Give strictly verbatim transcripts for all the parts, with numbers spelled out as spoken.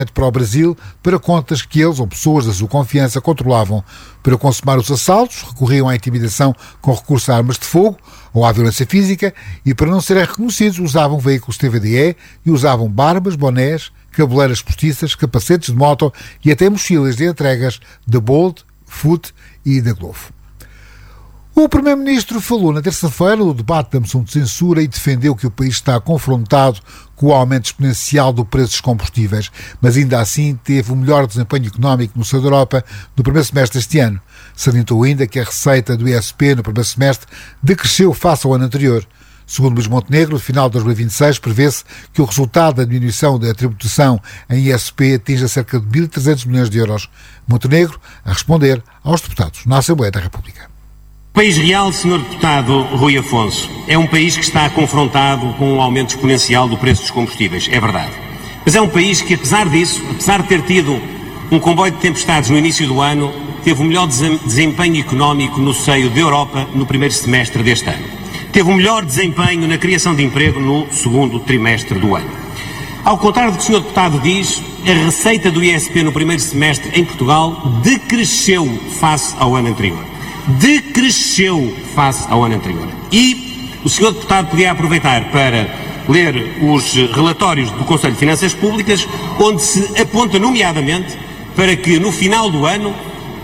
para o Brasil para contas que eles ou pessoas da sua confiança controlavam. Para consumar os assaltos, recorriam à intimidação com recurso a armas de fogo ou à violência física e, para não serem reconhecidos, usavam veículos T V D E e usavam barbas, bonés, cabeleiras postiças, capacetes de moto e até mochilas de entregas da Bold, Foot e da Glovo. O Primeiro-Ministro falou na terça-feira no debate da moção de censura e defendeu que o país está confrontado com o aumento exponencial do preço dos combustíveis, mas ainda assim teve o melhor desempenho económico no sul da Europa no primeiro semestre deste ano. Salientou ainda que a receita do I S P no primeiro semestre decresceu face ao ano anterior. Segundo Luís Montenegro, no final de dois mil e vinte e seis, prevê-se que o resultado da diminuição da tributação em I S P atinja cerca de mil e trezentos milhões de euros. Montenegro a responder aos deputados na Assembleia da República. O país real, senhor Deputado Rui Afonso, é um país que está confrontado com um aumento exponencial do preço dos combustíveis, é verdade. Mas é um país que, apesar disso, apesar de ter tido um comboio de tempestades no início do ano, teve o melhor desempenho económico no seio da Europa no primeiro semestre deste ano. Teve o melhor desempenho na criação de emprego no segundo trimestre do ano. Ao contrário do que o senhor Deputado diz, a receita do I S P no primeiro semestre em Portugal decresceu face ao ano anterior. Decresceu face ao ano anterior. E o senhor Deputado podia aproveitar para ler os relatórios do Conselho de Finanças Públicas, onde se aponta nomeadamente para que no final do ano,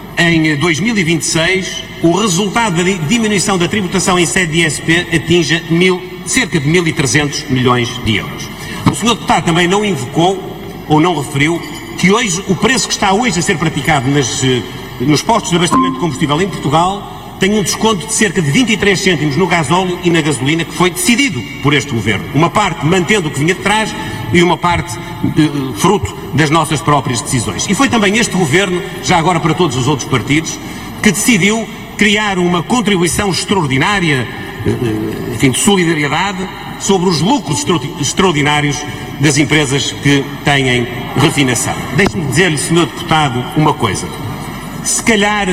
em dois mil e vinte e seis, o resultado da diminuição da tributação em sede de I S P atinja mil, cerca de mil e trezentos milhões de euros. O senhor Deputado também não invocou ou não referiu que hoje o preço que está hoje a ser praticado nas nos postos de abastecimento de combustível em Portugal tem um desconto de cerca de vinte e três cêntimos no gasóleo e na gasolina que foi decidido por este Governo. Uma parte mantendo o que vinha de trás e uma parte eh, fruto das nossas próprias decisões. E foi também este Governo, já agora para todos os outros partidos, que decidiu criar uma contribuição extraordinária, eh, enfim, de solidariedade sobre os lucros extraordinários das empresas que têm refinação. Deixe-me dizer-lhe, senhor Deputado, uma coisa. Se calhar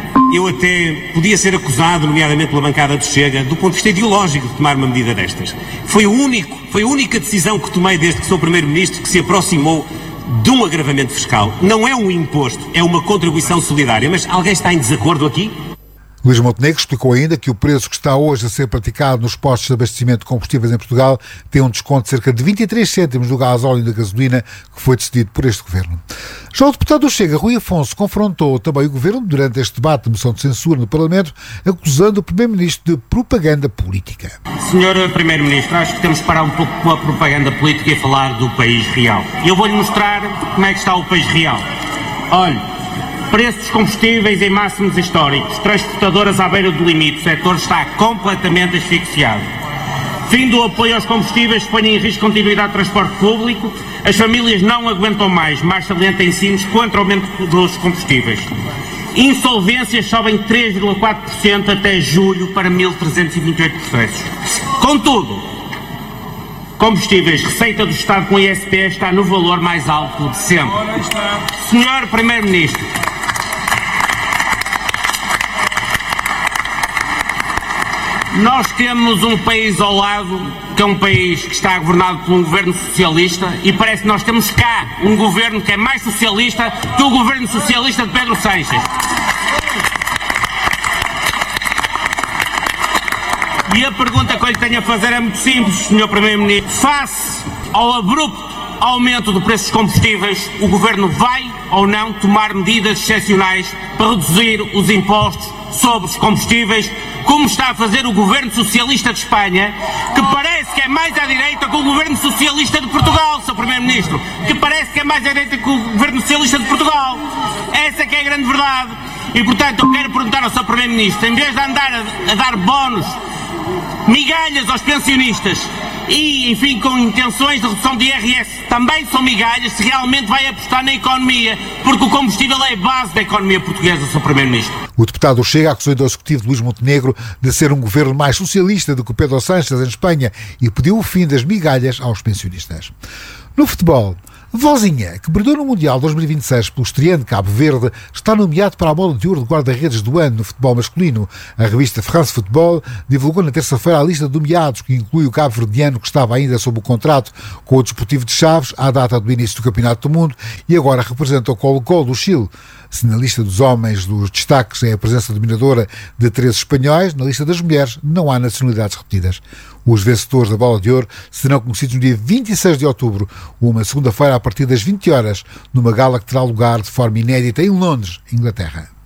eu até podia ser acusado, nomeadamente pela bancada do Chega, do ponto de vista ideológico de tomar uma medida destas. Foi o único, foi a única decisão que tomei desde que sou Primeiro-Ministro que se aproximou de um agravamento fiscal. Não é um imposto, é uma contribuição solidária. Mas alguém está em desacordo aqui? Luís Montenegro explicou ainda que o preço que está hoje a ser praticado nos postos de abastecimento de combustíveis em Portugal tem um desconto de cerca de vinte e três cêntimos do gasóleo e da gasolina que foi decidido por este Governo. Já o deputado do Chega, Rui Afonso, confrontou também o Governo durante este debate de moção de censura no Parlamento, acusando o Primeiro-Ministro de propaganda política. senhor Primeiro-Ministro, acho que temos que parar um pouco com a propaganda política e falar do país real. E eu vou-lhe mostrar como é que está o país real. Olhe. Preços dos combustíveis em máximos históricos, transportadoras à beira do limite, o setor está completamente asfixiado. Fim do apoio aos combustíveis põe em risco a continuidade de transporte público, as famílias não aguentam mais, mais salienta ensinos contra o aumento dos combustíveis. Insolvências sobem três vírgula quatro por cento até julho para mil trezentos e vinte e oito processos. Contudo, combustíveis, receita do Estado com I S P está no valor mais alto de sempre. senhor Primeiro-Ministro, nós temos um país ao lado, que é um país que está governado por um governo socialista, e parece que nós temos cá um governo que é mais socialista que o governo socialista de Pedro Sánchez. E a pergunta que eu lhe tenho a fazer é muito simples, senhor Primeiro-Ministro. Face ao abrupto aumento do preço dos combustíveis, o Governo vai ou não tomar medidas excepcionais para reduzir os impostos sobre os combustíveis, como está a fazer o Governo Socialista de Espanha, que parece que é mais à direita que o Governo Socialista de Portugal, senhor Primeiro-Ministro, que parece que é mais à direita que o Governo Socialista de Portugal. Essa que é a grande verdade. E, portanto, eu quero perguntar ao senhor Primeiro-Ministro, em vez de andar a, a dar bónus, migalhas aos pensionistas e, enfim, com intenções de redução de I R S, também são migalhas, se realmente vai apostar na economia, porque o combustível é a base da economia portuguesa, senhor Primeiro-Ministro. O deputado Chega acusou do executivo Luís Montenegro de ser um governo mais socialista do que o Pedro Sánchez em Espanha e pediu o fim das migalhas aos pensionistas. No futebol, Vozinha, que brilhou no Mundial dois mil e vinte e seis pelo estreante Cabo Verde, está nomeado para a bola de ouro de guarda-redes do ano no futebol masculino. A revista France Football divulgou na terça-feira a lista de nomeados, que inclui o cabo-verdiano que estava ainda sob o contrato com o Desportivo de Chaves à data do início do Campeonato do Mundo e agora representa o Colo-Colo do Chile. Se na lista dos homens dos destaques é a presença dominadora de três espanhóis, na lista das mulheres não há nacionalidades repetidas. Os vencedores da Bola de Ouro serão conhecidos no dia vinte e seis de outubro, uma segunda-feira a partir das vinte horas, numa gala que terá lugar de forma inédita em Londres, Inglaterra.